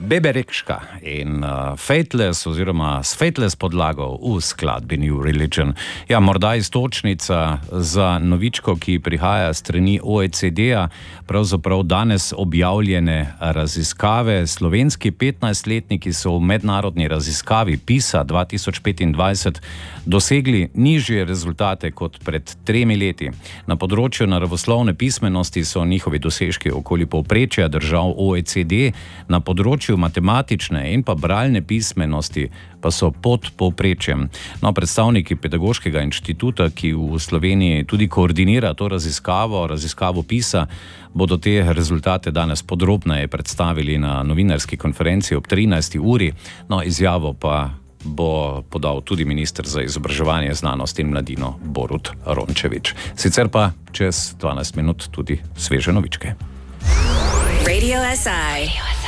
Beberekška in Fateless oziroma s Fateless podlago v skladbi New Religion. Ja, morda iztočnica za novičko, ki prihaja strani OECD-a, pravzaprav danes objavljene raziskave. Slovenski 15-letniki so v mednarodni raziskavi PISA 2025 dosegli nižje rezultate kot pred 3 leti. Na področju naravoslovne pismenosti so njihovi dosežki okoli povprečja držav OECD, na področju matematične in pa bralne pismenosti pa so pod povprečjem. No, predstavniki Pedagoškega inštituta, ki v Sloveniji tudi koordinira to raziskavo PISA, bodo te rezultate danes podrobneje predstavili na novinarski konferenci ob 13. uri. No, izjavo pa bo podal tudi minister za izobraževanje, znanost in mladino Borut Rončević. Sicer pa čez 12 minut tudi sveže novičke. Radio SI.